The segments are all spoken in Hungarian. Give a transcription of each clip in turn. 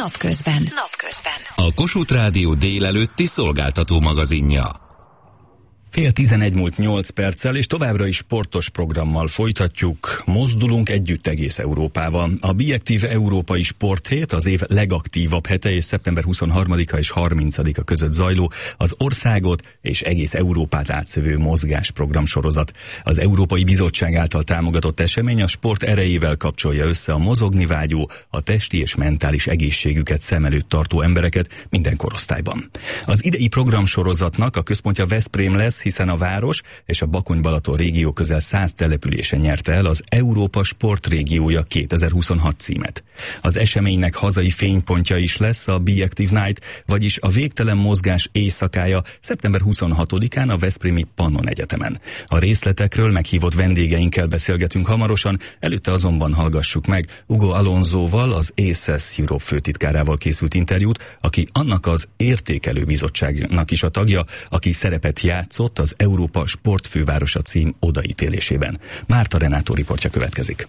Napközben. A Kossuth Rádió délelőtti szolgáltató magazinja. 10:11 múlt 8 perccel, és továbbra is sportos programmal folytatjuk. Mozdulunk együtt egész Európával. A Biektív Európai Sporthét az év legaktívabb hete, és szeptember 23-a és 30-a között zajló, az országot és egész Európát átszövő mozgásprogram sorozat. Az Európai Bizottság által támogatott esemény a sport erejével kapcsolja össze a mozogni vágyó, a testi és mentális egészségüket szem előtt tartó embereket minden korosztályban. Az idei programsorozatnak a központja Veszprém lesz, hiszen a város és a Bakony-Balaton régió közel 100 településen nyerte el az Európa Sportrégiója 2026 címet. Az eseménynek hazai fénypontja is lesz a Be Active Night, vagyis a végtelen mozgás éjszakája szeptember 26-án a Veszprémi Pannon Egyetemen. A részletekről meghívott vendégeinkkel beszélgetünk hamarosan, előtte azonban hallgassuk meg Ugo Alonsoval, az ACES Europe főtitkárával készült interjút, aki annak az értékelő bizottságnak is a tagja, aki szerepet játszott az Európa Sportfővárosa cím odaítélésében. Márta Renátó riportja következik.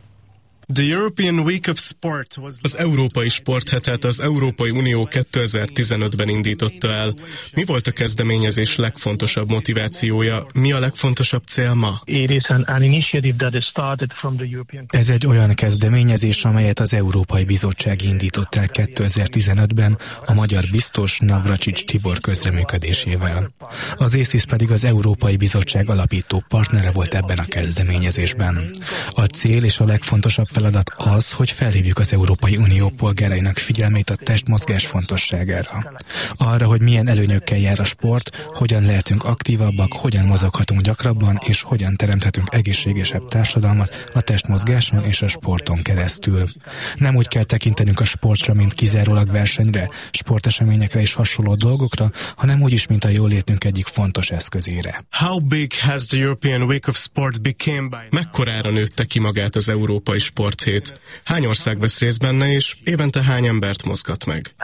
Az Európai Sporthetet az Európai Unió 2015-ben indította el. Mi volt a kezdeményezés legfontosabb motivációja? Mi a legfontosabb cél ma? Ez egy olyan kezdeményezés, amelyet az Európai Bizottság indított el 2015-ben a magyar biztos Navracsics Tibor közreműködésével. Az ACES pedig az Európai Bizottság alapító partnere volt ebben a kezdeményezésben. A cél és a legfontosabb feladat az, hogy felhívjuk az Európai Unió polgárainak figyelmét a testmozgás fontosságára. Arra, hogy milyen előnyökkel jár a sport, hogyan lehetünk aktívabbak, hogyan mozoghatunk gyakrabban, és hogyan teremthetünk egészségesebb társadalmat a testmozgáson és a sporton keresztül. Nem úgy kell tekintenünk a sportra, mint kizárólag versenyre, sporteseményekre és hasonló dolgokra, hanem úgy is, mint a jólétünk egyik fontos eszközére. Mekkorára nőtte ki magát az Európai Sporthét? Hány ország vesz részt benne, és évente hány embert mozgat meg?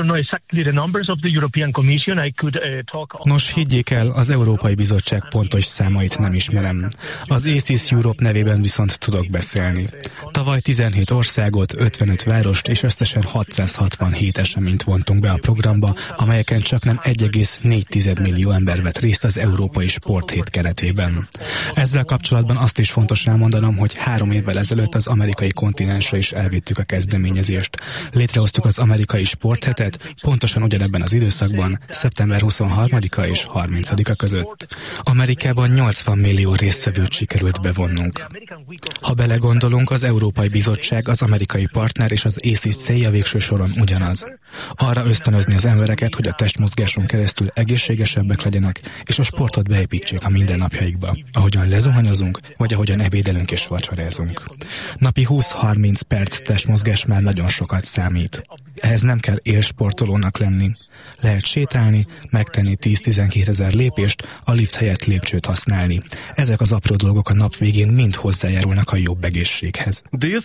Nos, higgyék el, az Európai Bizottság pontos számait nem ismerem. Az ACES Europe nevében viszont tudok beszélni. Tavaly 17 országot, 55 várost és összesen 667 eseményt vontunk be a programba, amelyeken csaknem 1,4 millió ember vett részt az Európai Sporthét keretében. Ezzel kapcsolatban azt is fontos elmondanom, hogy 3 évvel ezelőtt az amerikai kontinensre is elvittük a kezdeményezést. Létrehoztuk az amerikai sporthetet, pontosan ugyanebben az időszakban, szeptember 23-a és 30-a között. Amerikában 80 millió résztvevőt sikerült bevonnunk. Ha belegondolunk, az Európai Bizottság, az amerikai partner és az ACES célja végső soron ugyanaz. Arra ösztönözni az embereket, hogy a testmozgáson keresztül egészségesebbek legyenek, és a sportot beépítsék a mindennapjaikba, ahogyan lezuhanyozunk, vagy ahogyan ebédelünk és vacsorázunk. Napi 20-30 perc testmozgás már nagyon sokat számít. Ehhez nem kell élsportolónak lenni. Lehet sétálni, megtenni 10-12 ezer lépést, a lift helyett lépcsőt használni. Ezek az apró dolgok a nap végén mind hozzájárulnak a jobb egészséghez.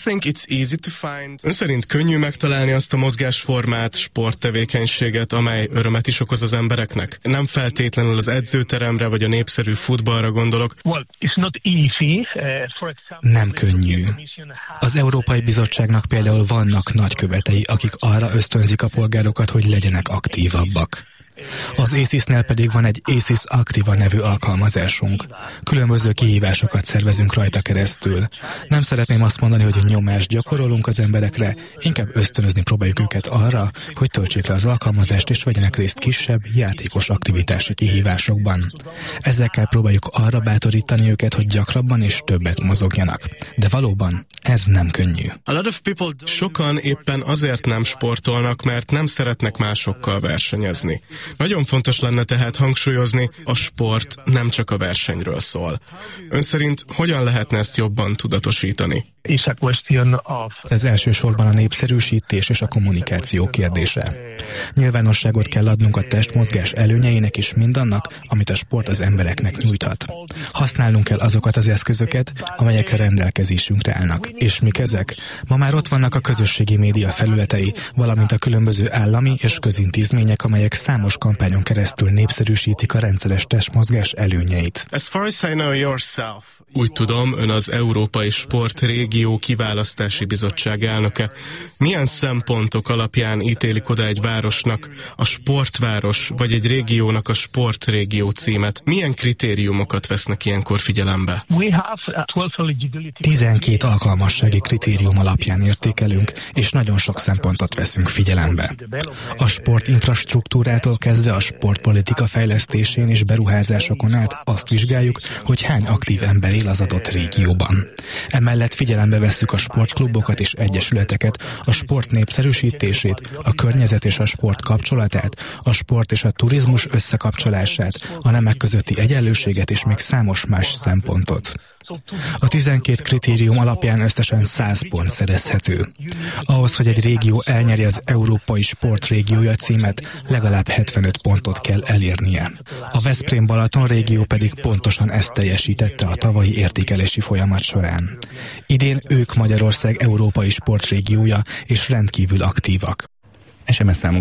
Ön szerint könnyű megtalálni azt a mozgásformát, sporttevékenységet, amely örömet is okoz az embereknek? Nem feltétlenül az edzőteremre vagy a népszerű futballra gondolok. Nem könnyű. Az Európai Bizottságnak például vannak nagykövetei, akik arra ösztönzik a polgárokat, hogy legyenek aktívabbak. Az ACES-nél pedig van egy ACES Activa nevű alkalmazásunk. Különböző kihívásokat szervezünk rajta keresztül. Nem szeretném azt mondani, hogy nyomást gyakorolunk az emberekre, inkább ösztönözni próbáljuk őket arra, hogy töltsék le az alkalmazást és vegyenek részt kisebb, játékos aktivitási kihívásokban. Ezekkel próbáljuk arra bátorítani őket, hogy gyakrabban és többet mozogjanak. De valóban ez nem könnyű. Sokan éppen azért nem sportolnak, mert nem szeretnek másokkal versenyezni. Nagyon fontos lenne tehát hangsúlyozni, a sport nem csak a versenyről szól. Ön szerint hogyan lehetne ezt jobban tudatosítani? Ez elsősorban a népszerűsítés és a kommunikáció kérdése. Nyilvánosságot kell adnunk a testmozgás előnyeinek és mindannak, amit a sport az embereknek nyújthat. Használnunk kell azokat az eszközöket, amelyek rendelkezésünkre állnak. És mik ezek? Ma már ott vannak a közösségi média felületei, valamint a különböző állami és közintézmények, amelyek számos kampányon keresztül népszerűsítik a rendszeres testmozgás előnyeit. Úgy tudom, ön az Európai Sport Régió Kiválasztási Bizottság elnöke. Milyen szempontok alapján ítélik oda egy városnak a sportváros, vagy egy régiónak a sportrégió címet? Milyen kritériumokat vesznek ilyenkor figyelembe? 12 alkalmassági kritérium alapján értékelünk, és nagyon sok szempontot veszünk figyelembe. A sportinfrastruktúrától kezdve a sportpolitika fejlesztésén és beruházásokon át azt vizsgáljuk, hogy hány aktív ember él az adott régióban. Emellett figyelembe vesszük a sportklubokat és egyesületeket, a sport népszerűsítését, a környezet és a sport kapcsolatát, a sport és a turizmus összekapcsolását, a nemek közötti egyenlőséget és még számos más szempontot. A 12 kritérium alapján összesen 100 pont szerezhető. Ahhoz, hogy egy régió elnyeri az Európai Sport Régiója címet, legalább 75 pontot kell elérnie. A Veszprém-Balaton régió pedig pontosan ezt teljesítette a tavalyi értékelési folyamat során. Idén ők Magyarország Európai Sport Régiója, és rendkívül aktívak. SMS számunk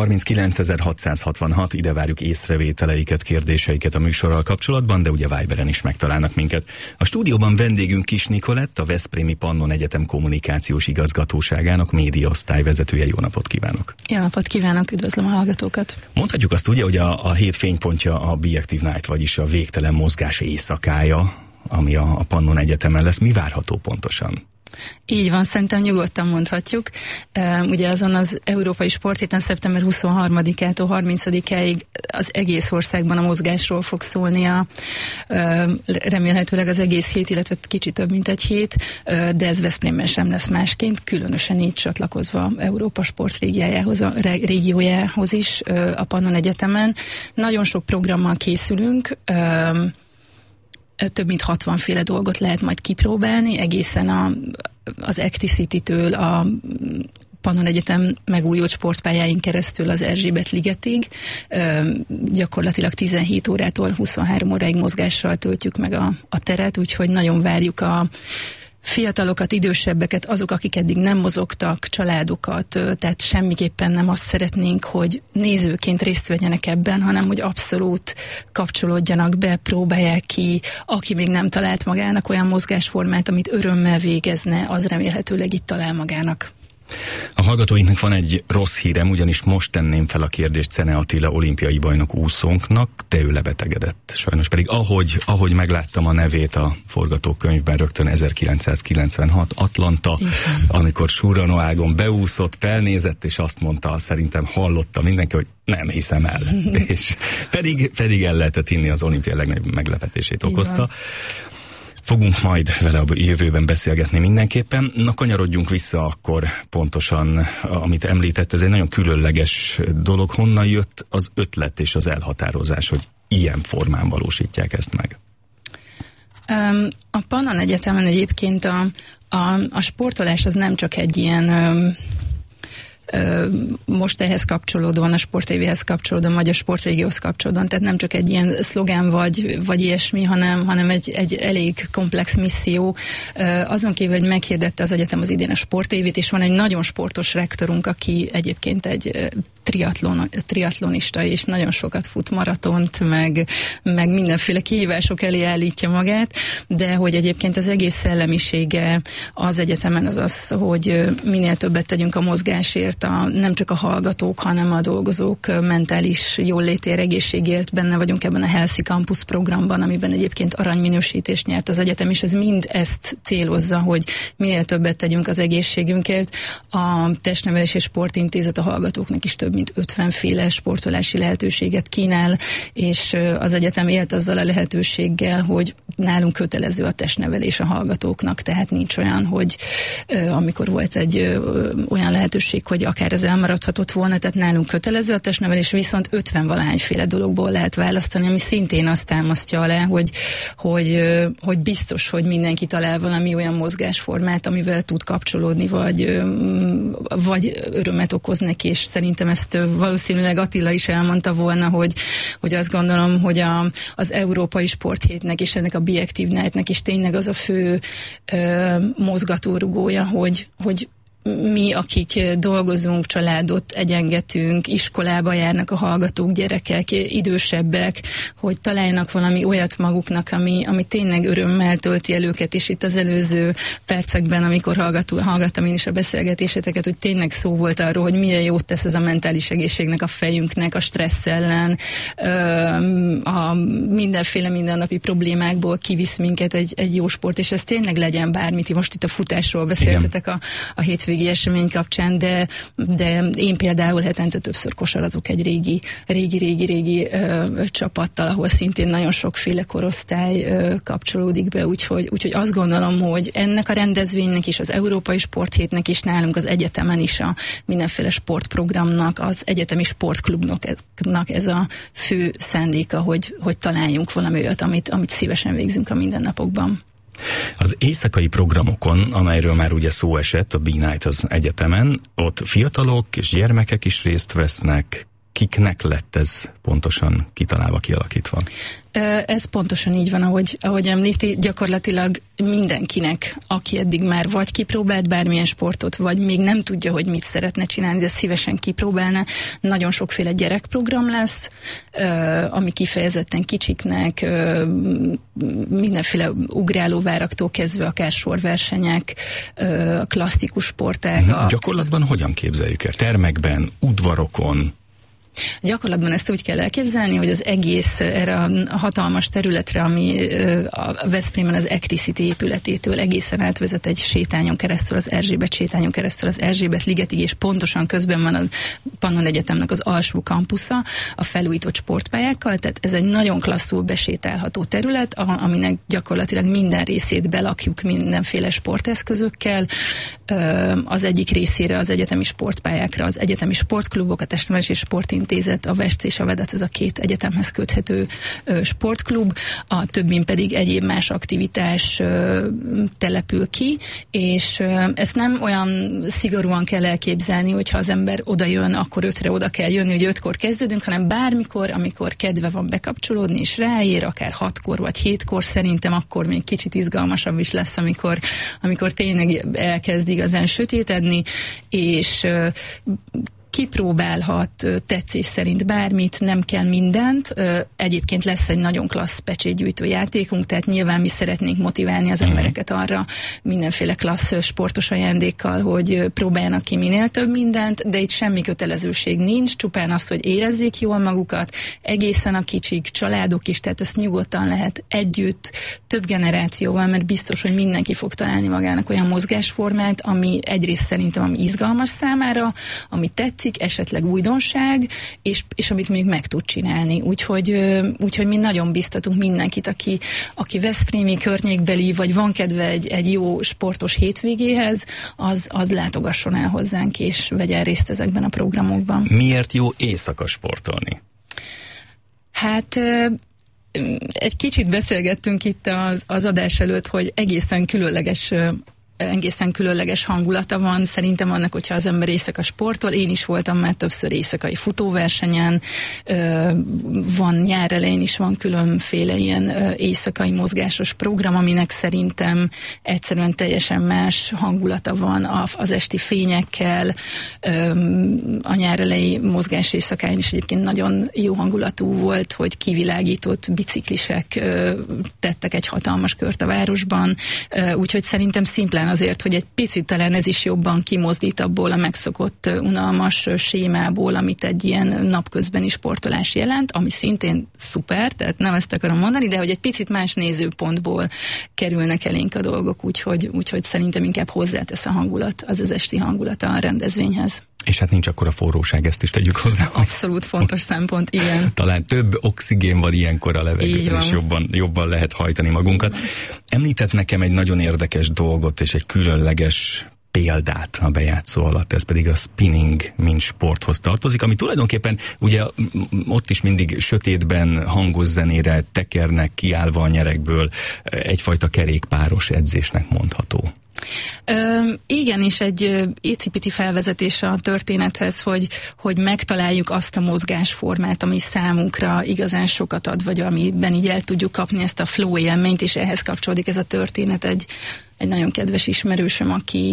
0639.666, ide várjuk észrevételeiket, kérdéseiket a műsorral kapcsolatban, de ugye Viberen is megtalálnak minket. A stúdióban vendégünk Kis Nikolett, a Veszprémi Pannon Egyetem kommunikációs igazgatóságának médiaosztály vezetője. Jó napot kívánok! Jó napot kívánok, üdvözlöm a hallgatókat! Mondhatjuk azt ugye, hogy a hét fénypontja a Be Active Night, vagyis a végtelen mozgás éjszakája, ami a Pannon Egyetemen lesz. Mi várható pontosan? Így van, szerintem nyugodtan mondhatjuk. Ugye azon az Európai Sporthéten szeptember 23-ától 30-áig az egész országban a mozgásról fog szólni, remélhetőleg az egész hét, illetve kicsit több mint egy hét, de ez Veszprémben sem lesz másként, különösen így csatlakozva Európa Sport régiójához is a Pannon Egyetemen. Nagyon sok programmal készülünk, több mint 60 féle dolgot lehet majd kipróbálni, egészen az Acticity-től a Pannon Egyetem megújult sportpályáin keresztül az Erzsébet ligetig. Gyakorlatilag 17 órától 23 óráig mozgással töltjük meg a teret, úgyhogy nagyon várjuk a fiatalokat, idősebbeket, azok, akik eddig nem mozogtak, családokat, tehát semmiképpen nem azt szeretnénk, hogy nézőként részt vegyenek ebben, hanem hogy abszolút kapcsolódjanak be, próbálják ki, aki még nem talált magának olyan mozgásformát, amit örömmel végezne, az remélhetőleg itt talál magának. A hallgatóinknak van egy rossz hírem, ugyanis most tenném fel a kérdést Czene Attila olimpiai bajnok úszónknak, de ő lebetegedett. Sajnos pedig ahogy megláttam a nevét a forgatókönyvben, rögtön 1996 Atlanta, amikor Suranoágon beúszott, felnézett, és azt mondta, szerintem hallotta mindenki, hogy nem hiszem el. És pedig el lehetett hinni, az olimpia legnagyobb meglepetését okozta. Fogunk majd vele a jövőben beszélgetni mindenképpen. Na, kanyarodjunk vissza akkor pontosan, amit említett, ez egy nagyon különleges dolog. Honnan jött az ötlet és az elhatározás, hogy ilyen formán valósítják ezt meg? A Pannon Egyetemen egyébként a sportolás az nem csak egy ilyen most ehhez kapcsolódóan, a sportévéhez kapcsolódóan, vagy a sportrégióhoz kapcsolódóan, tehát nem csak egy ilyen szlogán vagy ilyesmi, hanem egy elég komplex misszió. Azon kívül, hogy meghirdette az egyetem az idén a sportévét, és van egy nagyon sportos rektorunk, aki egyébként egy triatlonista, és nagyon sokat fut maratont, meg mindenféle kihívások elé állítja magát, de hogy egyébként az egész szellemisége az egyetemen az, hogy minél többet tegyünk a mozgásért, nem csak a hallgatók, hanem a dolgozók mentális jóllétért, egészségért. Benne vagyunk ebben a Healthy Campus programban, amiben egyébként aranyminősítést nyert az egyetem, és ez mind ezt célozza, hogy minél többet tegyünk az egészségünkért. A Testnevelés és Sportintézet a hallgatóknak is több mint 50 féle sportolási lehetőséget kínál, és az egyetem élt azzal a lehetőséggel, hogy nálunk kötelező a testnevelés a hallgatóknak, tehát nincs olyan, hogy amikor volt egy olyan lehetőség, hogy akár ez elmaradhatott volna, tehát nálunk kötelező a testnevelés, viszont 50-valahányféle dologból lehet választani, ami szintén azt támasztja alá, hogy biztos, hogy mindenki talál valami olyan mozgásformát, amivel tud kapcsolódni, vagy örömet okoz neki, és szerintem ezt valószínűleg Attila is elmondta volna, hogy azt gondolom, hogy az Európai Sporthétnek és ennek a Be Active Night-nek is tényleg az a fő mozgatórugója, hogy mi, akik dolgozunk, családot egyengetünk, iskolába járnak a hallgatók, gyerekek, idősebbek, hogy találjanak valami olyat maguknak, ami tényleg örömmel tölti el őket, és itt az előző percekben, amikor hallgattam én is a beszélgetéseteket, hogy tényleg szó volt arról, hogy milyen jót tesz ez a mentális egészségnek, a fejünknek, a stressz ellen, a mindenféle mindennapi problémákból kivisz minket egy jó sport, és ez tényleg legyen bármit. Most itt a futásról beszéltetek a hétvégi esemény kapcsán, de én például hetente többször kosarazok egy régi csapattal, ahol szintén nagyon sokféle korosztály kapcsolódik be, úgyhogy azt gondolom, hogy ennek a rendezvénynek is, az Európai Sporthétnek is, nálunk az egyetemen is a mindenféle sportprogramnak, az egyetemi sportklubnak ez a fő szándéka, hogy találjunk valami olyat, amit szívesen végzünk a mindennapokban. Az éjszakai programokon, amelyről már ugye szó esett, a B-Night az egyetemen, ott fiatalok és gyermekek is részt vesznek. Kiknek lett ez pontosan kitalálva, kialakítva? Ez pontosan így van, ahogy említi, gyakorlatilag mindenkinek, aki eddig már vagy kipróbált bármilyen sportot, vagy még nem tudja, hogy mit szeretne csinálni, de szívesen kipróbálna. Nagyon sokféle gyerekprogram lesz, ami kifejezetten kicsiknek, mindenféle ugrálóváraktól kezdve akár sorversenyek, klasszikus sportág. Gyakorlatban hogyan képzeljük el? Termekben, udvarokon? Gyakorlatban ezt úgy kell elképzelni, hogy az egész erre a hatalmas területre, ami a Veszprémben az Acticity épületétől egészen átvezet egy sétányon keresztül, az Erzsébet sétányon keresztül, az Erzsébet ligetig, és pontosan közben van a Pannon Egyetemnek az alsó kampusza, a felújított sportpályákkal, tehát ez egy nagyon klasszul besétálható terület, aminek gyakorlatilag minden részét belakjuk mindenféle sporteszközökkel. Az egyik részére az egyetemi sportpályákra, az egyetemi sportklubok, a Testnevelési és Sportintézet, a Vest és a Vedec, ez a két egyetemhez köthető sportklub, a többin pedig egyéb más aktivitás települ ki, és ezt nem olyan szigorúan kell elképzelni, hogyha az ember oda jön, akkor 5-re oda kell jönni, hogy 5-kor kezdődünk, hanem bármikor, amikor kedve van bekapcsolódni, és ráér, akár 6-kor vagy 7-kor, szerintem akkor még kicsit izgalmasabb is lesz, amikor tényleg elkezd igazán sötétedni, és kipróbálhat tetszés szerint bármit, nem kell mindent. Egyébként lesz egy nagyon klassz pecsétgyűjtő játékunk, tehát nyilván mi szeretnénk motiválni az embereket arra mindenféle klassz sportos ajándékkal, hogy próbáljanak ki minél több mindent, de itt semmi kötelezőség nincs, csupán az, hogy érezzék jól magukat, egészen a kicsik, családok is, tehát ezt nyugodtan lehet együtt, több generációval, mert biztos, hogy mindenki fog találni magának olyan mozgásformát, ami egyrészt szerintem ami izgalmas számára, ami tetszik, esetleg újdonság, és amit még meg tud csinálni. Úgyhogy mi nagyon biztatunk mindenkit, aki veszprémi környékbeli, vagy van kedve egy jó sportos hétvégéhez, az látogasson el hozzánk, és vegyen részt ezekben a programokban. Miért jó éjszaka sportolni? Hát egy kicsit beszélgettünk itt az adás előtt, hogy egészen különleges hangulata van szerintem annak, hogyha az ember éjszaka sportol. Én is voltam már többször éjszakai futóversenyen, van nyár elején is van különféle ilyen éjszakai mozgásos program, aminek szerintem egyszerűen teljesen más hangulata van az esti fényekkel. A nyár elejé mozgás éjszakán is egyébként nagyon jó hangulatú volt, hogy kivilágított biciklisek tettek egy hatalmas kört a városban, úgyhogy szerintem szimplán azért, hogy egy picit talán ez is jobban kimozdít abból a megszokott unalmas sémából, amit egy ilyen napközbeni sportolás jelent, ami szintén szuper, tehát nem ezt akarom mondani, de hogy egy picit más nézőpontból kerülnek elénk a dolgok, úgyhogy szerintem inkább hozzátesz a hangulat, az esti hangulata a rendezvényhez. És hát nincs akkora forróság, ezt is tegyük hozzá. Abszolút fontos szempont, igen. Talán több oxigén van ilyenkor a levegőben, és jobban lehet hajtani magunkat. Említett nekem egy nagyon érdekes dolgot, és egy különleges példát a bejátszó alatt, ez pedig a spinning, mint sporthoz tartozik, ami tulajdonképpen ugye ott is mindig sötétben hangos zenére tekernek kiállva a nyerekből, egyfajta kerékpáros edzésnek mondható. Igen, és egy icipiti felvezetés a történethez, hogy megtaláljuk azt a mozgásformát, ami számunkra igazán sokat ad, vagy amiben így el tudjuk kapni ezt a flow élményt, és ehhez kapcsolódik ez a történet egy nagyon kedves ismerősöm,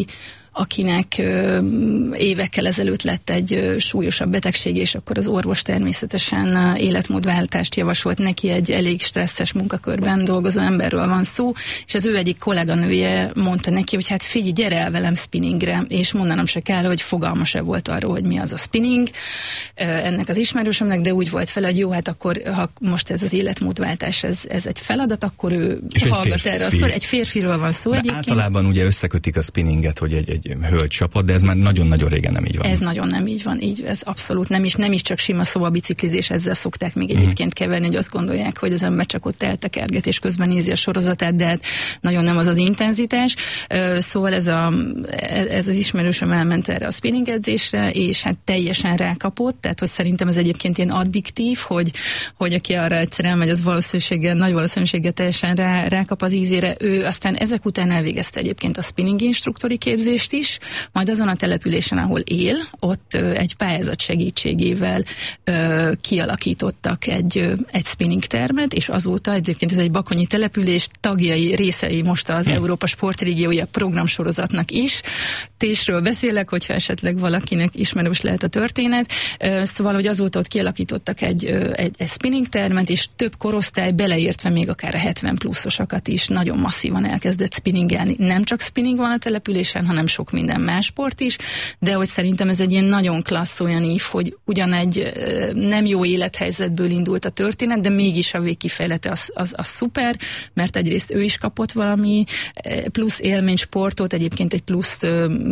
akinek évekkel ezelőtt lett egy súlyosabb betegség, és akkor az orvos természetesen életmódváltást javasolt neki, egy elég stresszes munkakörben dolgozó emberről van szó, és az ő egyik kolléganője mondta neki, hogy hát figyelj, gyere el velem spinningre, és mondanom se kell, hogy fogalma se volt arról, hogy mi az a spinning ennek az ismerősömnek, de úgy volt fel, hogy jó, hát akkor ha most ez az életmódváltás, ez egy feladat, akkor ő hallgat erre a szól. Egy férfiről van szó egyébként. Általában ugye összekötik a spinninget, hogy egy hölgycsapat, de ez már nagyon-nagyon régen nem így van. Ez nagyon nem így van, így, ez abszolút nem is csak sima szobabiciklizés, ezzel szokták még egyébként keverni, hogy azt gondolják, hogy az ember csak ott eltekerget és közben nézi a sorozatát, de hát nagyon nem az az intenzitás. Szóval ez az ismerősöm elment erre a spinning edzésre, és hát teljesen rákapott, tehát hogy szerintem ez egyébként ilyen addiktív, hogy aki arra egyszer elmegy, az nagy valószínűséggel teljesen rákap az ízére. Ő aztán ezek után elvégezte egyébként a spinning instruktori képzést is, majd azon a településen, ahol él, ott egy pályázat segítségével kialakítottak egy spinning termet, és azóta egyébként ez egy bakonyi település, tagjai, részei most az Európa Sportrégiója programsorozatnak is. Tésről beszélek, hogyha esetleg valakinek ismerős lehet a történet. Szóval, hogy azóta ott kialakítottak egy spinning termet, és több korosztály, beleértve még akár a 70 pluszosakat is nagyon masszívan elkezdett spinningelni. Nem csak spinning van a településen, hanem sok minden más sport is, de hogy szerintem ez egy ilyen nagyon klassz olyan ív, hogy ugyan egy nem jó élethelyzetből indult a történet, de mégis a végkifejlete az szuper, mert egyrészt ő is kapott valami plusz élménysportot, egyébként egy plusz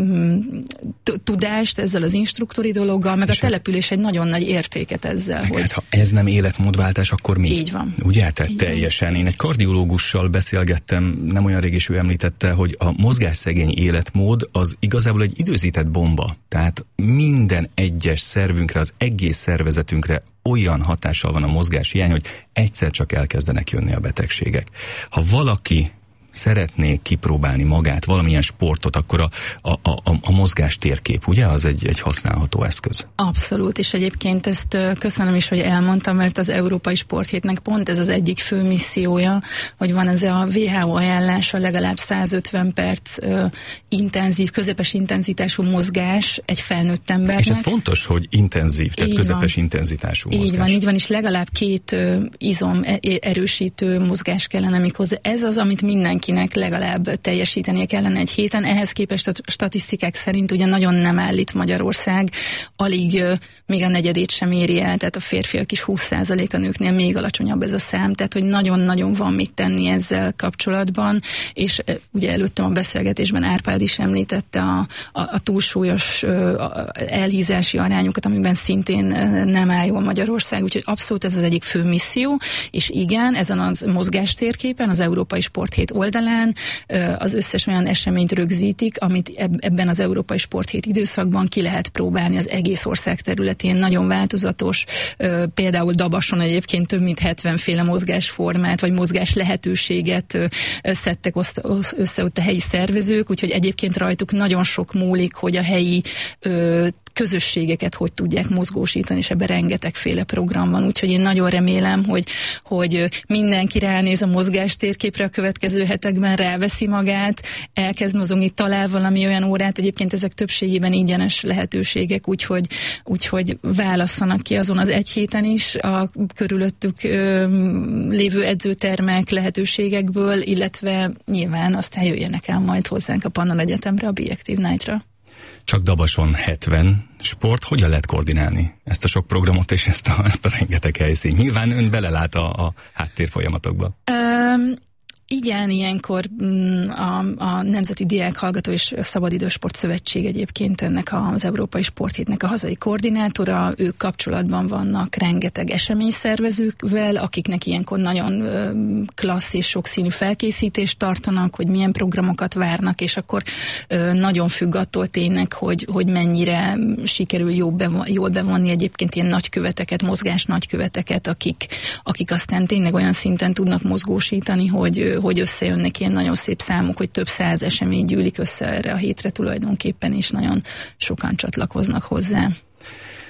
tudást ezzel az instruktori dologgal, meg a település egy nagyon nagy értéket ezzel. Hogy... Hát, ha ez nem életmódváltás, akkor mi? Így van. Ugye? Tehát teljesen. Én egy kardiológussal beszélgettem, nem olyan rég, és ő említette, hogy a mozgásszegény életmód az igazából egy időzített bomba. Tehát minden egyes szervünkre, az egész szervezetünkre olyan hatással van a mozgáshiány, hogy egyszer csak elkezdenek jönni a betegségek. Ha valaki szeretné kipróbálni magát, valamilyen sportot, akkor a mozgás térkép, ugye, az egy használható eszköz. Abszolút, és egyébként ezt köszönöm is, hogy elmondtam, mert az Európai Sporthétnek pont ez az egyik fő missziója, hogy van ez a WHO ajánlása, legalább 150 perc intenzív, közepes intenzitású mozgás egy felnőtt embernek. És ez fontos, hogy intenzív, tehát így közepes van. Intenzitású mozgás. Így van, és legalább 2 izom erősítő mozgás kellene még hozzá. Ez az, amit mindenkinek legalább teljesítenie kellene egy héten. Ehhez képest a statisztikák szerint ugye nagyon nem állít Magyarország, alig még a negyedét sem éri el, tehát a férfiak is 20%, a nőknél még alacsonyabb ez a szám, tehát hogy nagyon-nagyon van mit tenni ezzel kapcsolatban, és ugye előttem a beszélgetésben Árpád is említette a túlsúlyos elhízási arányokat, amiben szintén nem áll jól Magyarország, úgyhogy abszolút ez az egyik fő misszió, és igen, ezen az mozgástérképen, az Európai Sporthét oldalán az összes olyan eseményt rögzítik, amit ebben az Európai Sporthét időszakban ki lehet próbálni az egész ország területén. Nagyon változatos, például Dabason egyébként több mint 70 féle mozgásformát, vagy mozgás lehetőséget szedtek össze ott a helyi szervezők, úgyhogy egyébként rajtuk nagyon sok múlik, hogy a helyi közösségeket hogy tudják mozgósítani, és ebben rengetegféle program van, úgyhogy én nagyon remélem, hogy mindenki ránéz a mozgástérképre a következő hetekben, ráveszi magát, elkezd mozogni, talál valami olyan órát, egyébként ezek többségében ingyenes lehetőségek, úgyhogy válasszanak ki azon az egy héten is a körülöttük lévő edzőtermek lehetőségekből, illetve nyilván aztán jöjjenek el majd hozzánk a Pannon Egyetemre, a Be Active Night-ra. Csak Dabason 70 sport, hogyan lehet koordinálni ezt a sok programot és ezt a rengeteg helyszín? Nyilván ön belelát a háttérfolyamatokba. Igen, ilyenkor a Nemzeti Diák Hallgató és Szabadidősport Szövetség egyébként ennek az Európai Sporthétnek a hazai koordinátora, ők kapcsolatban vannak rengeteg eseményszervezőkvel, akiknek ilyenkor nagyon klassz és sokszínű felkészítést tartanak, hogy milyen programokat várnak, és akkor nagyon függ attól tényleg, hogy mennyire sikerül jól bevonni egyébként ilyen nagyköveteket, mozgás nagyköveteket, akik aztán tényleg olyan szinten tudnak mozgósítani, hogy összejönnek ilyen nagyon szép számok, hogy több 100 esemény gyűlik össze erre a hétre tulajdonképpen, és nagyon sokan csatlakoznak hozzá.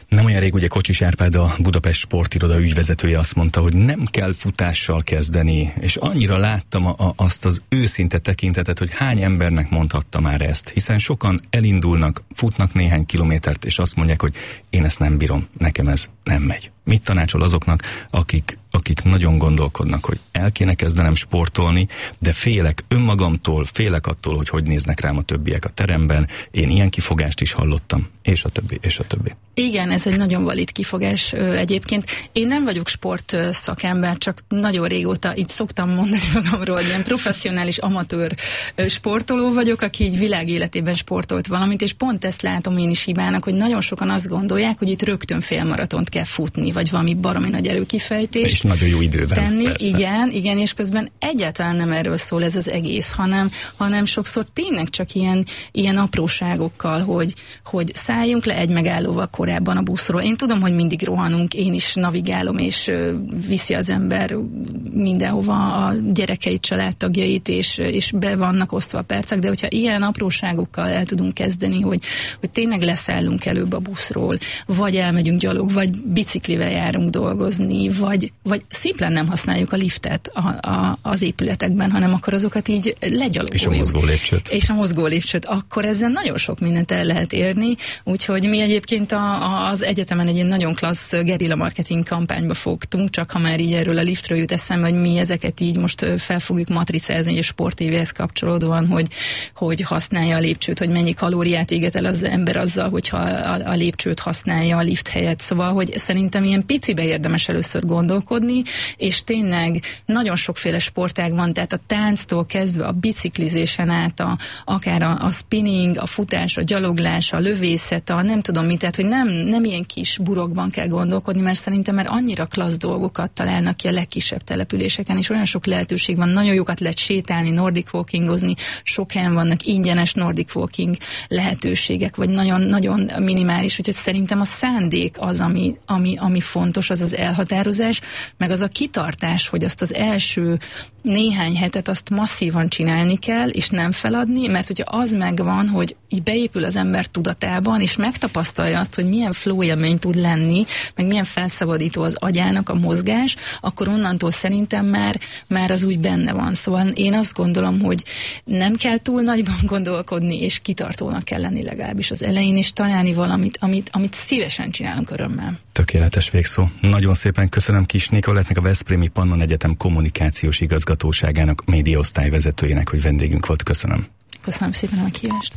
Nem olyan rég ugye Kocsis Árpád, a Budapest Sportiroda ügyvezetője azt mondta, hogy nem kell futással kezdeni, és annyira láttam azt az őszinte tekintetet, hogy hány embernek mondhatta már ezt, hiszen sokan elindulnak, futnak néhány kilométert, és azt mondják, hogy én ezt nem bírom, nekem ez nem megy. Mit tanácsol azoknak, akik nagyon gondolkodnak, hogy el kéne kezdenem sportolni, de félek önmagamtól, félek attól, hogy néznek rám a többiek a teremben, én ilyen kifogást is hallottam, és a többi, és a többi. Igen, ez egy nagyon valid kifogás egyébként. Én nem vagyok sportszakember, csak nagyon régóta itt szoktam mondani magamról, hogy ilyen professzionális amatőr sportoló vagyok, aki így világéletében sportolt valamit, és pont ezt látom én is hibának, hogy nagyon sokan azt gondolják, hogy itt rögtön félmaratont kell futni, vagy valami baromi nagy erőkifejtés. És nagyon jó időben. Tenni, igen, és közben egyáltalán nem erről szól ez az egész, hanem sokszor tényleg csak ilyen apróságokkal, hogy szálljunk le egy megállóval korábban a buszról. Én tudom, hogy mindig rohanunk, én is navigálom, és viszi az ember mindenhova a gyerekeit, családtagjait, és be vannak osztva a percek, de hogyha ilyen apróságokkal el tudunk kezdeni, hogy tényleg leszállunk előbb a buszról, vagy elmegyünk gyalog, vagy biciklivel járunk dolgozni, vagy szimplán nem használjuk a liftet az épületekben, hanem akkor azokat így legyalogoljuk. És a mozgó lépcsőt. Akkor ezzel nagyon sok mindent el lehet érni, úgyhogy mi egyébként az egyetemen egy ilyen nagyon klassz gerilla marketing kampányba fogtunk, csak ha már így erről a liftről jut eszembe, hogy mi ezeket így most fel fogjuk matricázni, és a sportévéhez kapcsolódóan, hogy használja a lépcsőt, hogy mennyi kalóriát éget el az ember azzal, hogyha a lépcsőt használja a lift helyett. Szóval, hogy szerintem ilyen picibe érdemes először gondolkodni, és tényleg nagyon sokféle sportág van, tehát a tánctól kezdve a biciklizésen át, akár a spinning, a futás, a gyaloglás, a lövészet, nem tudom mit, tehát hogy nem ilyen kis burokban kell gondolkodni, mert szerintem már annyira klassz dolgokat találnak ki a legkisebb településeken, és olyan sok lehetőség van, nagyon jókat lehet sétálni, nordic walkingozni, sok helyen vannak ingyenes nordic walking lehetőségek, vagy nagyon-nagyon minimális, úgyhogy szerintem a szándék az, ami fontos, az elhatározás, meg az a kitartás, hogy azt az első néhány hetet azt masszívan csinálni kell, és nem feladni, mert hogyha az megvan, hogy így beépül az ember tudatában, és megtapasztalja azt, hogy milyen flow élmény tud lenni, meg milyen felszabadító az agyának a mozgás, akkor onnantól szerintem már az úgy benne van. Szóval én azt gondolom, hogy nem kell túl nagyban gondolkodni, és kitartónak kell lenni legalábbis az elején, és találni valamit, amit szívesen csinálunk örömmel. Tökéletes végszó. Nagyon szépen köszönöm Kis Nicolettnek, a Veszprémi Pannon Egyetem kommunikációs igazgatóságának médiaosztályvezetőjének, hogy vendégünk volt. Köszönöm. Köszönöm szépen a meghívást.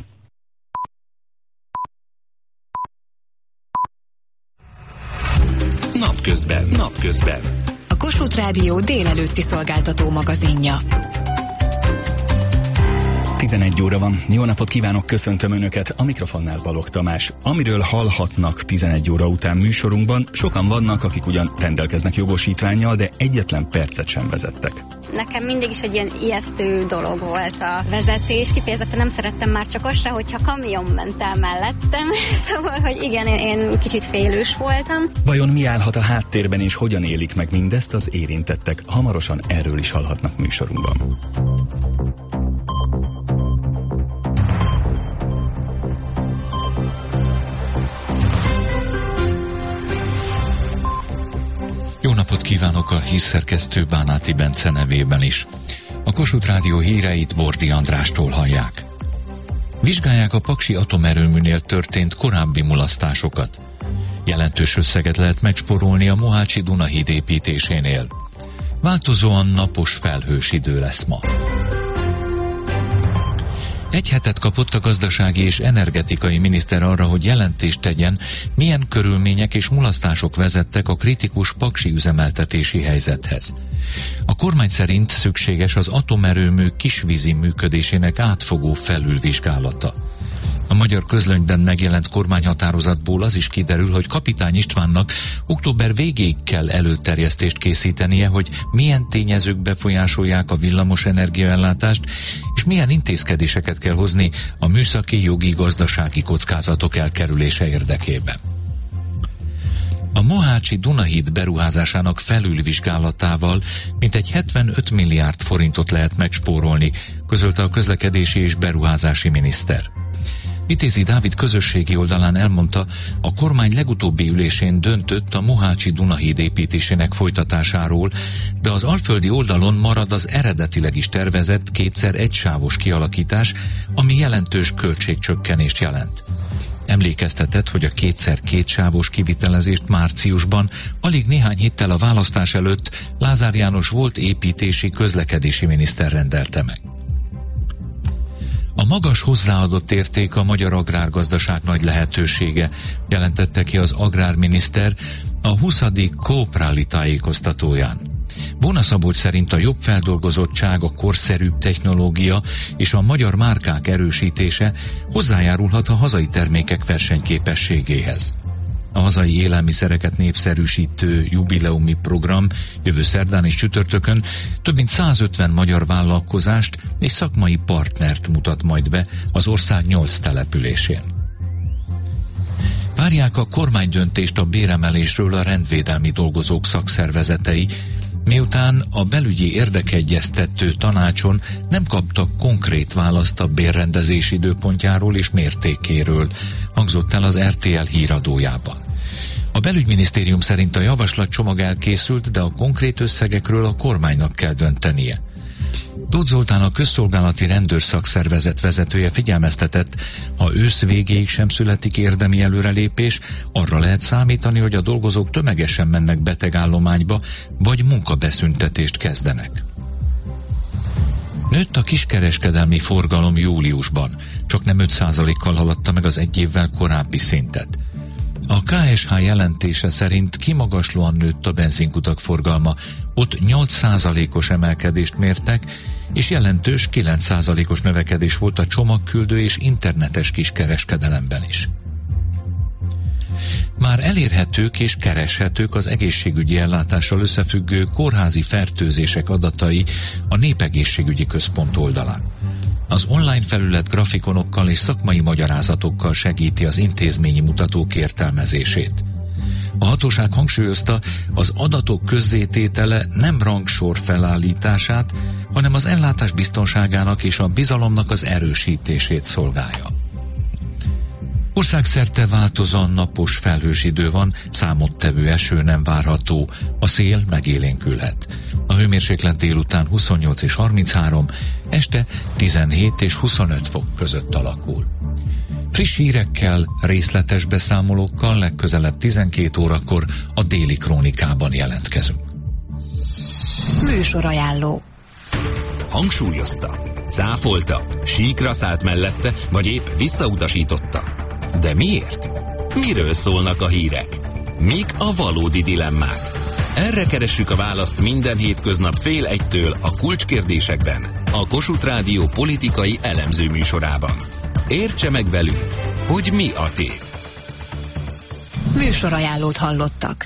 Napközben. A Kossuth Rádió délelőtti szolgáltató magazinja. 11 óra van. Jó napot kívánok, köszöntöm Önöket. A mikrofonnál Balogh Tamás. Amiről hallhatnak 11 óra után műsorunkban, sokan vannak, akik ugyan rendelkeznek jogosítvánnyal, de egyetlen percet sem vezettek. Nekem mindig is egy ilyen ijesztő dolog volt a vezetés. Kifejezetten nem szerettem már csak azt se, hogyha kamion ment el mellettem. Szóval, hogy igen, én kicsit félős voltam. Vajon mi állhat a háttérben, és hogyan élik meg mindezt az érintettek? Hamarosan erről is hallhatnak műsorunkban. Jó napot kívánok a hírszerkesztő Bánáti Bence nevében is. A Kossuth Rádió híreit Bordi Andrástól hallják. Vizsgálják a paksi atomerőműnél történt korábbi mulasztásokat. Jelentős összeget lehet megspórolni a Mohácsi Dunahíd építésénél. Változóan napos, felhős idő lesz ma. Egy hetet kapott a gazdasági és energetikai miniszter arra, hogy jelentést tegyen, milyen körülmények és mulasztások vezettek a kritikus paksi üzemeltetési helyzethez. A kormány szerint szükséges az atomerőmű kisvízi működésének átfogó felülvizsgálata. A Magyar Közlönyben megjelent kormányhatározatból az is kiderül, hogy Kapitány Istvánnak október végéig kell előterjesztést készítenie, hogy milyen tényezők befolyásolják a villamos energiaellátást, és milyen intézkedéseket kell hozni a műszaki, jogi, gazdasági kockázatok elkerülése érdekében. A Mohácsi Dunahíd beruházásának felülvizsgálatával mintegy 75 milliárd forintot lehet megspórolni, közölte a közlekedési és beruházási miniszter. Vitézi Dávid közösségi oldalán elmondta, a kormány legutóbbi ülésén döntött a Mohácsi Dunahíd építésének folytatásáról, de az alföldi oldalon marad az eredetileg is tervezett kétszer egysávos kialakítás, ami jelentős költségcsökkenést jelent. Emlékeztetett, hogy a kétszer kétsávos kivitelezést márciusban, alig néhány héttel a választás előtt Lázár János volt építési közlekedési miniszter rendelte meg. A magas hozzáadott érték a magyar agrárgazdaság nagy lehetősége, jelentette ki az agrárminiszter a 20. Kópráli tájékoztatóján. Bóna Szabolcs szerint a jobb feldolgozottság, a korszerűbb technológia és a magyar márkák erősítése hozzájárulhat a hazai termékek versenyképességéhez. A hazai élelmiszereket népszerűsítő jubileumi program jövő szerdán és csütörtökön több mint 150 magyar vállalkozást és szakmai partnert mutat majd be az ország 8 településén. Várják a kormánydöntést a béremelésről a rendvédelmi dolgozók szakszervezetei, miután a belügyi érdekegyeztető tanácson nem kaptak konkrét választ a bérrendezés időpontjáról és mértékéről, hangzott el az RTL híradójában. A belügyminisztérium szerint a javaslatcsomag elkészült, de a konkrét összegekről a kormánynak kell döntenie. Tóth Zoltán, a közszolgálati rendőrszakszervezet vezetője figyelmeztetett, ha ősz végéig sem születik érdemi előrelépés, arra lehet számítani, hogy a dolgozók tömegesen mennek betegállományba, vagy munkabeszüntetést kezdenek. Nőtt a kiskereskedelmi forgalom júliusban, csak nem 5%-kal haladta meg az egy évvel korábbi szintet. A KSH jelentése szerint kimagaslóan nőtt a benzinkutak forgalma, ott 8%-os emelkedést mértek, és jelentős 9%-os növekedés volt a csomagküldő és internetes kiskereskedelemben is. Már elérhetők és kereshetők az egészségügyi ellátással összefüggő kórházi fertőzések adatai a Népegészségügyi Központ oldalán. Az online felület grafikonokkal és szakmai magyarázatokkal segíti az intézményi mutatók értelmezését. A hatóság hangsúlyozta, az adatok közzététele nem rangsor felállítását, hanem az ellátás biztonságának és a bizalomnak az erősítését szolgálja. Országszerte változóan napos felhős idő van, számottevő eső nem várható, a szél megélénkülhet. A hőmérséklet délután 28 és 33, este 17 és 25 fok között alakul. Friss hírekkel, részletes beszámolókkal legközelebb 12 órakor a Déli Krónikában jelentkezünk. Műsorajánló. Hangsúlyozta, cáfolta, síkra szállt mellette, vagy épp visszautasította. De miért? Miről szólnak a hírek? Mik a valódi dilemmák? Erre keressük a választ minden hétköznap 12:30 a Kulcskérdésekben, a Kossuth Rádió politikai elemző műsorában. Értse meg velünk, hogy mi a tét. Műsorajánlót hallottak.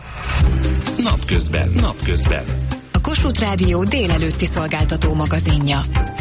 Napközben. A Kossuth Rádió délelőtti szolgáltató magazinja.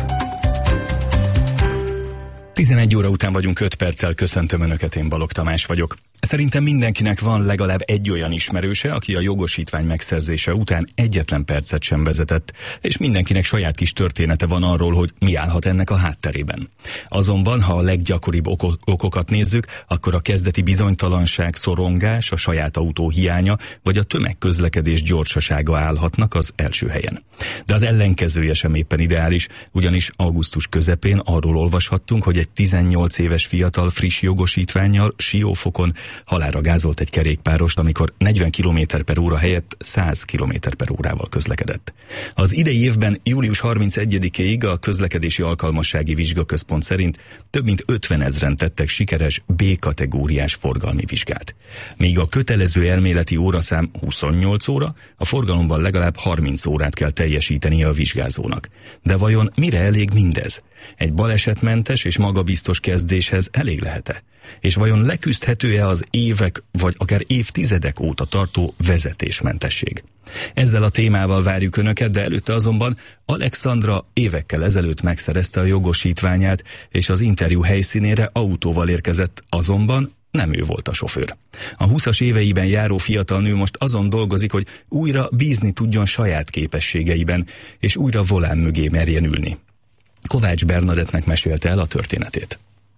11 óra után vagyunk 5 perccel, köszöntöm Önöket, én Balogh Tamás vagyok. Szerintem mindenkinek van legalább egy olyan ismerőse, aki a jogosítvány megszerzése után egyetlen percet sem vezetett, és mindenkinek saját kis története van arról, hogy mi állhat ennek a hátterében. Azonban, ha a leggyakoribb okokat nézzük, akkor a kezdeti bizonytalanság, szorongás, a saját autó hiánya, vagy a tömegközlekedés gyorsasága állhatnak az első helyen. De az ellenkezője sem éppen ideális, ugyanis augusztus közepén arról olvashattunk, hogy egy 18 éves fiatal friss jogosítvánnyal Siófokon halálra gázolt egy kerékpárost, amikor 40 km/h helyett 100 km/h-val közlekedett. Az idei évben július 31-ig a Közlekedési Alkalmassági Vizsgaközpont szerint több mint 50 000-en tettek sikeres B-kategóriás forgalmi vizsgát. Míg a kötelező elméleti óraszám 28 óra, a forgalomban legalább 30 órát kell teljesítenie a vizsgázónak. De vajon mire elég mindez? Egy balesetmentes és magabiztos kezdéshez elég lehet-e? És vajon leküzdhető-e az évek vagy akár évtizedek óta tartó vezetésmentesség? Ezzel a témával várjuk Önöket, de előtte azonban Alexandra évekkel ezelőtt megszerezte a jogosítványát, és az interjú helyszínére autóval érkezett, azonban nem ő volt a sofőr. A 20-as éveiben járó fiatal nő most azon dolgozik, hogy újra bízni tudjon saját képességeiben, és újra volán mögé merjen ülni. Kovács Bernadettnek mesélte el a történetét.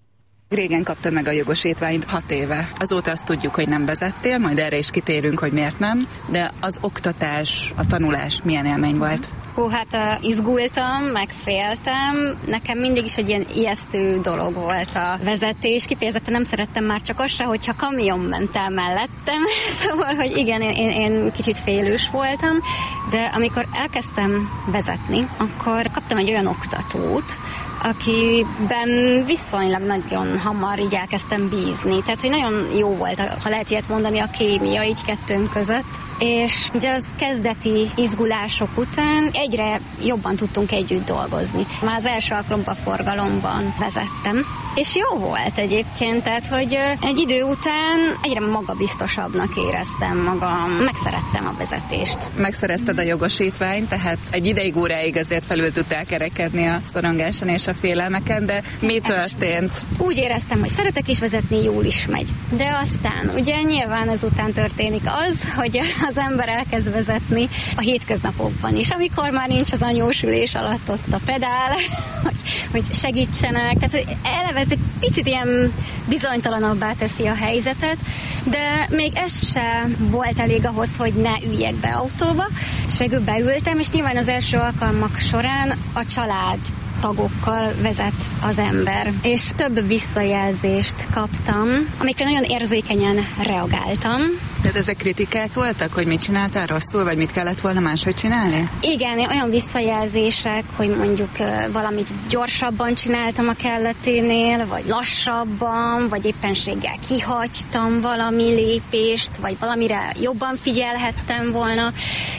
Régen kaptad meg a jogosítványt 6 éve. Azóta azt tudjuk, hogy nem vezettél, majd erre is kitérünk, hogy miért nem, de az oktatás, a tanulás milyen élmény volt? Hát izgultam, meg féltem. Nekem mindig is egy ilyen ijesztő dolog volt a vezetés. Kifejezetten nem szerettem már csak azt se, hogyha kamion ment el mellettem. Szóval, hogy igen, én kicsit félős voltam, de amikor elkezdtem vezetni, akkor kaptam egy olyan oktatót, akiben viszonylag nagyon hamar így elkezdtem bízni. Tehát, hogy nagyon jó volt, ha lehet ilyet mondani, a kémia így kettőnk között. És ugye az kezdeti izgulások után egyre jobban tudtunk együtt dolgozni. Már az első alkalommal forgalomban vezettem, és jó volt egyébként, tehát, hogy egy idő után egyre magabiztosabbnak éreztem magam, megszerettem a vezetést. Megszerezted a jogosítványt, tehát egy ideig, óráig azért felül tudtál kerekedni a szorongáson és a félelmeken, de mi történt? Úgy éreztem, hogy szeretek is vezetni, jól is megy. De aztán ugye nyilván ezután történik az, hogy az ember elkezd vezetni a hétköznapokban is, amikor már nincs az anyósülés alatt ott a pedál, hogy segítsenek. Tehát hogy eleve ez egy picit ilyen bizonytalanabbá teszi a helyzetet, de még ez se volt elég ahhoz, hogy ne üljek be autóba, és végül beültem, és nyilván az első alkalmak során a család tagokkal vezet az ember. És több visszajelzést kaptam, amikre nagyon érzékenyen reagáltam. Tehát ezek kritikák voltak, hogy mit csináltál rosszul, vagy mit kellett volna máshogy csinálni? Igen, olyan visszajelzések, hogy mondjuk valamit gyorsabban csináltam a kelleténél, vagy lassabban, vagy éppenséggel kihagytam valami lépést, vagy valamire jobban figyelhettem volna.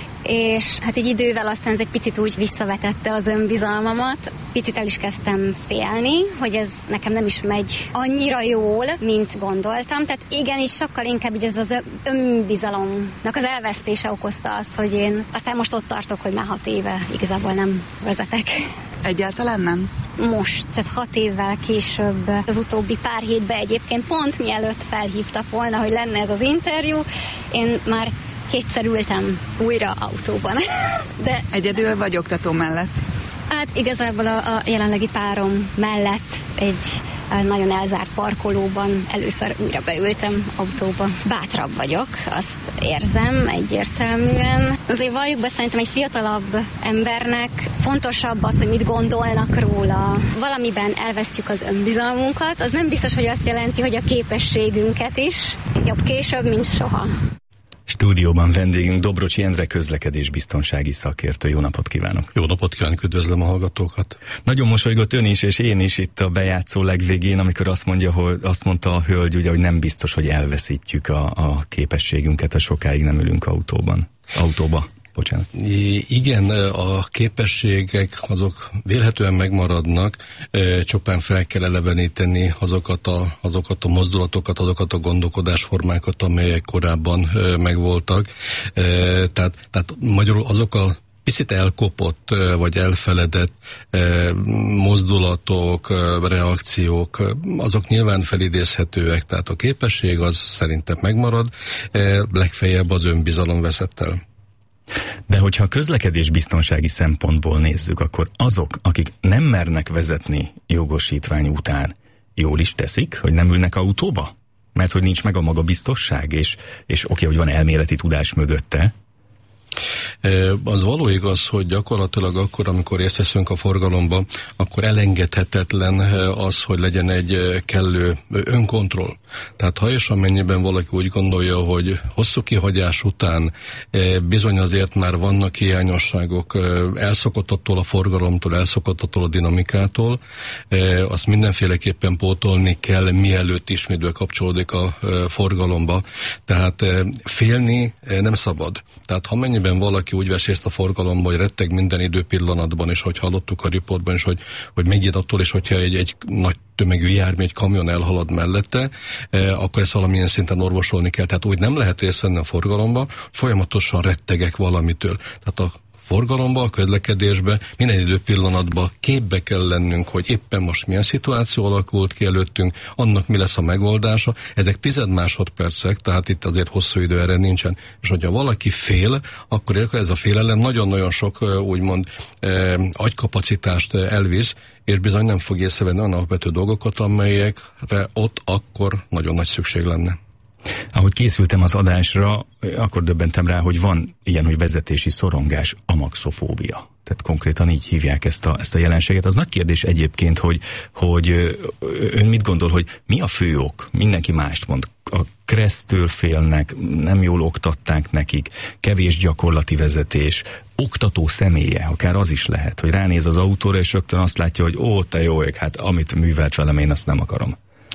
És hát egy idővel aztán ez egy picit úgy visszavetette az önbizalmamat. Picit el is kezdtem félni, hogy ez nekem nem is megy annyira jól, mint gondoltam. Tehát igenis sokkal inkább így ez az önbizalomnak az elvesztése okozta azt, hogy én aztán most ott tartok, hogy már 6 éve igazából nem vezetek. Egyáltalán nem? Most, tehát 6 évvel később, az utóbbi pár hétben egyébként pont mielőtt felhívtak volna, hogy lenne ez az interjú, én már 2-szer ültem újra autóban. De egyedül vagy oktató mellett? Hát igazából a jelenlegi párom mellett egy nagyon elzárt parkolóban először újra beültem autóba. Bátrabb vagyok, azt érzem egyértelműen. Azért valljuk be, szerintem egy fiatalabb embernek fontosabb az, hogy mit gondolnak róla. Valamiben elvesztjük az önbizalmunkat, az nem biztos, hogy azt jelenti, hogy a képességünket is. Jobb később, mint soha. Stúdióban vendégünk Dobrocsi Endre közlekedésbiztonsági szakértő. Jó napot kívánok! Jó napot kívánok, üdvözlöm a hallgatókat! Nagyon mosolygott ön is, és én is itt a bejátszó legvégén, amikor azt mondta a hölgy, ugye, hogy nem biztos, hogy elveszítjük a képességünket, ha sokáig nem ülünk autóba. Bocsánat. Igen, a képességek azok vélhetően megmaradnak, csupán fel kell eleveníteni azokat a mozdulatokat, azokat a gondolkodásformákat, amelyek korábban megvoltak. Tehát magyarul azok a picit elkopott vagy elfeledett mozdulatok, reakciók, azok nyilván felidézhetőek, tehát a képesség az szerintem megmarad, legfeljebb az önbizalom veszett el. De hogyha a közlekedés biztonsági szempontból nézzük, akkor azok, akik nem mernek vezetni jogosítvány után, jól is teszik, hogy nem ülnek autóba? Mert hogy nincs meg a magabiztosság, és oké, hogy van elméleti tudás mögötte. Az való igaz, hogy gyakorlatilag akkor, amikor részt veszünk a forgalomba, akkor elengedhetetlen az, hogy legyen egy kellő önkontroll. Tehát ha és amennyiben valaki úgy gondolja, hogy hosszú kihagyás után bizony azért már vannak hiányosságok, elszokott attól a forgalomtól, elszokott attól a dinamikától, azt mindenféleképpen pótolni kell, mielőtt ismét bekapcsolódik a forgalomba. Tehát félni nem szabad. Tehát ha mennyiben valaki úgy vesz részt a forgalomba, hogy retteg minden időpillanatban, és hogy hallottuk a riportban is, hogy megjön attól, és hogyha egy nagy tömegű jármű, egy kamion elhalad mellette, akkor ezt valamilyen szinten orvosolni kell. Tehát úgy nem lehet részt venni a forgalomba, folyamatosan rettegek valamitől. Tehát a forgalomba, a közlekedésbe, minden időpillanatban képbe kell lennünk, hogy éppen most milyen szituáció alakult ki előttünk, annak mi lesz a megoldása. Ezek 10 másodpercek, tehát itt azért hosszú idő erre nincsen. És hogyha valaki fél, akkor ez a félelem nagyon-nagyon sok úgymond agykapacitást elvisz, és bizony nem fog észrevenni olyan alapvető dolgokat, amelyekre ott akkor nagyon nagy szükség lenne. Ahogy készültem az adásra, akkor döbbentem rá, hogy van ilyen, hogy vezetési szorongás, amaxofóbia. Tehát konkrétan így hívják ezt a jelenséget. Az nagy kérdés egyébként, hogy ön mit gondol, hogy mi a fő ok? Mindenki mást mond. A kressztől félnek, nem jól oktatták nekik, kevés gyakorlati vezetés, oktató személye, akár az is lehet, hogy ránéz az autóra, és rögtön azt látja, hogy ó, te jó ég, hát amit művelt velem, én azt nem akarom.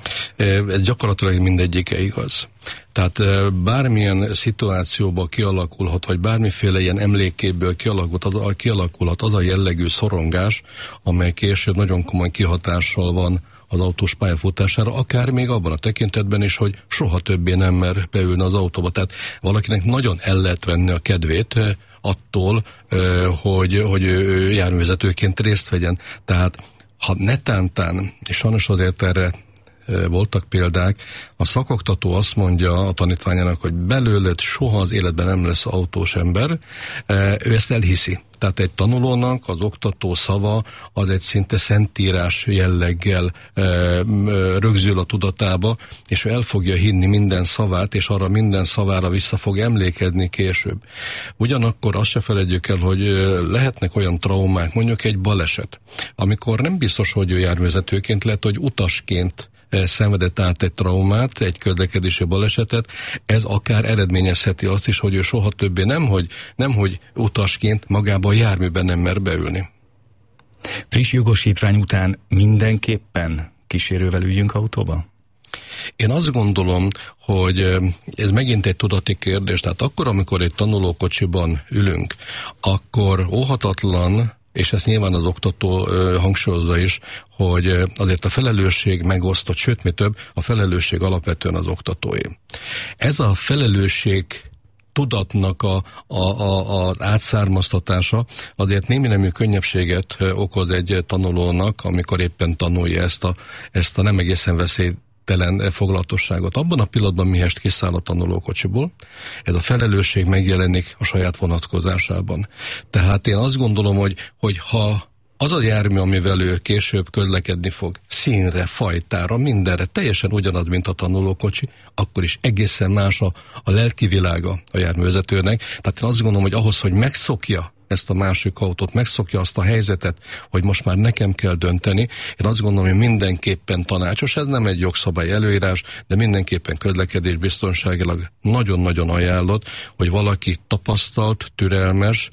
Ez gyakorlatilag mindegyike igaz. Tehát bármilyen szituációban kialakulhat, vagy bármiféle ilyen emlékéből kialakulhat az a jellegű szorongás, amely később nagyon komoly kihatással van az autós pályafutására, akár még abban a tekintetben is, hogy soha többé nem mer beülni az autóba. Tehát valakinek nagyon el lehet venni a kedvét attól, hogy járművezetőként részt vegyen. Tehát ha netántán, és sajnos azért erre voltak példák, a szakoktató azt mondja a tanítványának, hogy belőled soha az életben nem lesz autós ember, ő ezt elhiszi. Tehát egy tanulónak az oktató szava az egy szinte szentírás jelleggel rögzül a tudatába, és ő el fogja hinni minden szavát, és arra minden szavára vissza fog emlékezni később. Ugyanakkor azt se feledjük el, hogy lehetnek olyan traumák, mondjuk egy baleset, amikor nem biztos, hogy ő járművezetőként, lehet, hogy utasként szenvedett át egy traumát, egy közlekedési balesetet, ez akár eredményezheti azt is, hogy ő soha többé nemhogy utasként magában a járműben nem mer beülni. Friss jogosítvány után mindenképpen kísérővel üljünk autóba? Én azt gondolom, hogy ez megint egy tudati kérdés, tehát akkor, amikor egy tanulókocsiban ülünk, akkor óhatatlan, és ezt nyilván az oktató hangsúlyozza is, hogy azért a felelősség megosztott, sőt, mi több, a felelősség alapvetően az oktatóé. Ez a felelősség tudatnak az átszármaztatása azért némi nemű könnyebbséget okoz egy tanulónak, amikor éppen tanulja ezt a nem egészen veszélytelen foglalatosságot. Abban a pillanatban, mihest kiszáll a tanulókocsiból, ez a felelősség megjelenik a saját vonatkozásában. Tehát én azt gondolom, hogy ha az a jármű, amivel ő később közlekedni fog, színre, fajtára, mindenre, teljesen ugyanaz, mint a tanulókocsi, akkor is egészen más a lelki világa a járművezetőnek. Tehát én azt gondolom, hogy ahhoz, hogy megszokja ezt a másik autót, megszokja azt a helyzetet, hogy most már nekem kell dönteni, én azt gondolom, hogy mindenképpen tanácsos, ez nem egy jogszabály előírás, de mindenképpen közlekedés biztonságilag nagyon-nagyon ajánlott, hogy valaki tapasztalt, türelmes,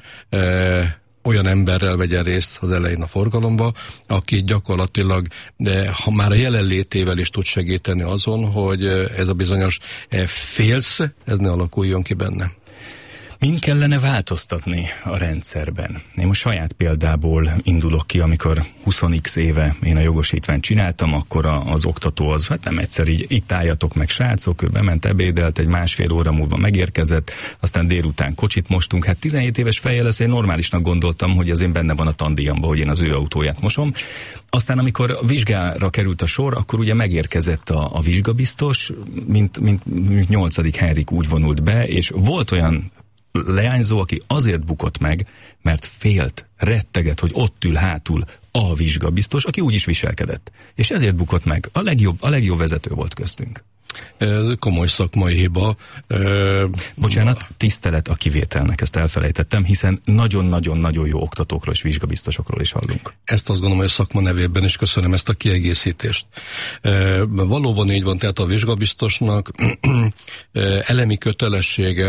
olyan emberrel vegyen részt az elején a forgalomba, aki gyakorlatilag, de ha már a jelenlétével is tud segíteni azon, hogy ez a bizonyos félsz, ez ne alakuljon ki benne. Min kellene változtatni a rendszerben? Én most saját példából indulok ki, amikor 20x éve én a jogosítványt csináltam, akkor az oktató az, hát nem egyszer így, itt álljatok meg srácok, ő bement, ebédelt, egy másfél óra múlva megérkezett, aztán délután kocsit mostunk, hát 17 éves fejjel ezt én normálisnak gondoltam, hogy az én benne van a tandíjamban, hogy én az ő autóját mosom. Aztán amikor a vizsgára került a sor, akkor ugye megérkezett a vizsgabiztos, mint 8. Henrik úgy vonult be, és volt olyan leányzó, aki azért bukott meg, mert félt, retteget, hogy ott ül hátul a vizsgabiztos, aki úgy is viselkedett. És ezért bukott meg. A legjobb vezető volt köztünk. Ez komoly szakmai hiba. Bocsánat, tisztelet a kivételnek, ezt elfelejtettem, hiszen nagyon-nagyon-nagyon jó oktatókról és vizsgabiztosokról is hallunk. Ezt azt gondolom, hogy a szakma nevében is köszönöm ezt a kiegészítést. Valóban így van, tehát a vizsgabiztosnak elemi kötelessége